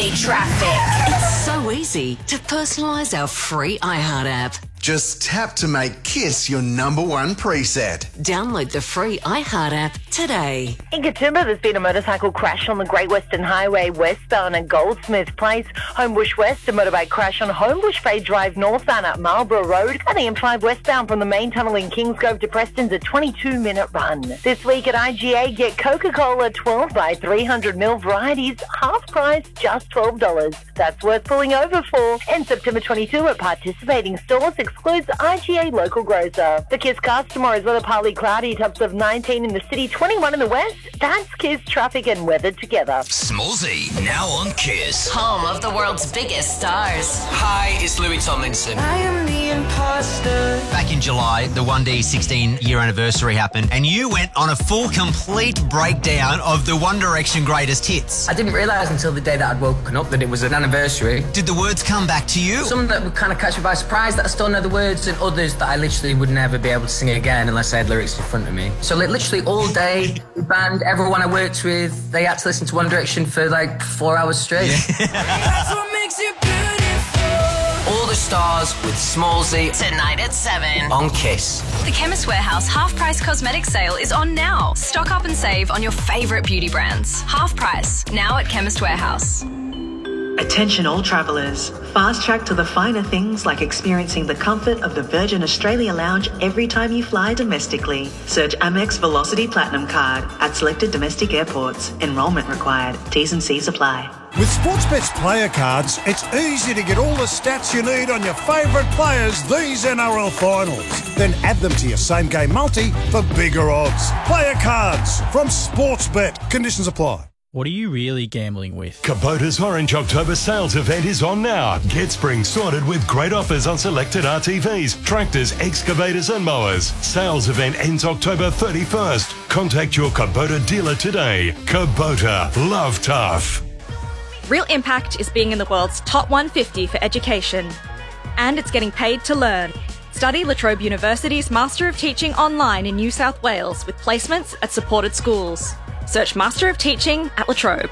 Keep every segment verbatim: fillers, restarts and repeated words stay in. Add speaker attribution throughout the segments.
Speaker 1: J traffic.
Speaker 2: It's so easy to personalise our free iHeart app.
Speaker 3: Just tap to make Kiss your number one preset.
Speaker 2: Download the free iHeart app today.
Speaker 4: In Katoomba, there's been a motorcycle crash on the Great Western Highway westbound at Goldsmith Place. Homebush West, a motorbike crash on Homebush Bay Drive northbound at Marlborough Road. And the M five westbound from the main tunnel in Kingsgrove to Preston's a twenty-two minute run. This week at I G A, get Coca-Cola twelve by three hundred milliliter varieties, half price, just twelve dollars. That's worth pulling over for. And September twenty-second at participating stores excludes I G A local grocer. The Kiss cast tomorrow is weather partly cloudy, tops of nineteen in the city, twenty-one in the west. That's Kiss traffic and weather together.
Speaker 1: Smallsy, now on Kiss.
Speaker 2: Home of the world's biggest stars.
Speaker 1: Hi, it's Louis Tomlinson.
Speaker 5: I am the imposter.
Speaker 6: Back in July, the one D sixteen year anniversary happened, and you went on a full, complete breakdown of the One Direction greatest hits.
Speaker 7: I didn't realise until the day that I'd woken up that it was an anniversary.
Speaker 6: Did the words come back to you?
Speaker 7: Some that would kind of catch me by surprise, that I still know the words, and others that I literally would never be able to sing again unless I had lyrics in front of me. So like, literally all day, the band, everyone I worked with, they had to listen to One Direction for like four hours straight.
Speaker 6: Yeah.
Speaker 5: That's what makes you beautiful.
Speaker 1: All the stars with Smallsy
Speaker 2: Tonight at seven.
Speaker 1: on Kiss.
Speaker 8: The Chemist Warehouse Half Price Cosmetics Sale is on now. Stock up and save on your favourite beauty brands. Half price, now at Chemist Warehouse.
Speaker 9: Attention all travellers. Fast track to the finer things like experiencing the comfort of the Virgin Australia Lounge every time you fly domestically. Search Amex Velocity Platinum Card at selected domestic airports. Enrolment required. T's and C's apply.
Speaker 10: With Sportsbet's player cards, it's easy to get all the stats you need on your favourite players these N R L finals. Then add them to your same-game multi for bigger odds. Player cards from Sportsbet. Conditions apply.
Speaker 11: What are you really gambling with?
Speaker 12: Kubota's Orange October sales event is on now. Get spring sorted with great offers on selected R T Vs, tractors, excavators and mowers. Sales event ends October thirty-first. Contact your Kubota dealer today. Kubota, love tough.
Speaker 8: Real Impact is being in the world's top one hundred fifty for education. And it's getting paid to learn. Study La Trobe University's Master of Teaching online in New South Wales with placements at supported schools. Search Master of Teaching at La Trobe.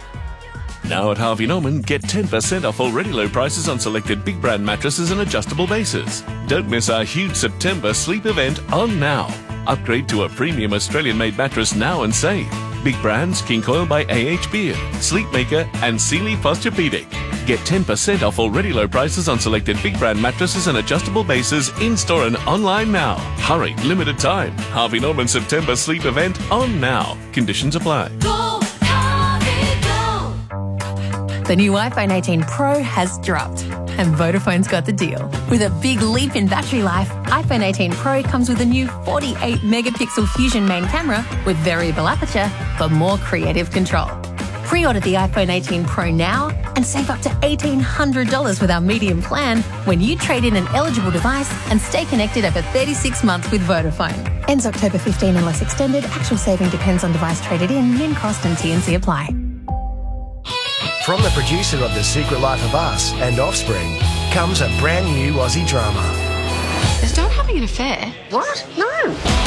Speaker 13: Now at Harvey Norman, get ten percent off already low prices on selected big brand mattresses and adjustable bases. Don't miss our huge September sleep event on now. Upgrade to a premium Australian-made mattress now and save. Big brands, King Coil by A H Beard, Sleepmaker and Sealy Posturepedic. Get ten percent off already low prices on selected big brand mattresses and adjustable bases in-store and online now. Hurry, limited time. Harvey Norman September sleep event on now. Conditions apply.
Speaker 5: Go, Harvey, go.
Speaker 14: The new iPhone eighteen Pro has dropped, and Vodafone's got the deal. With a big leap in battery life, iPhone eighteen Pro comes with a new forty-eight megapixel Fusion main camera with variable aperture for more creative control. Pre-order the iPhone eighteen Pro now and save up to eighteen hundred dollars with our medium plan when you trade in an eligible device and stay connected over thirty-six months with Vodafone. Ends October fifteenth unless extended. Actual saving depends on device traded in, min cost and T and C apply.
Speaker 15: From the producer of The Secret Life of Us and Offspring comes a brand new Aussie drama.
Speaker 16: Is Dad having an affair?
Speaker 17: What? No.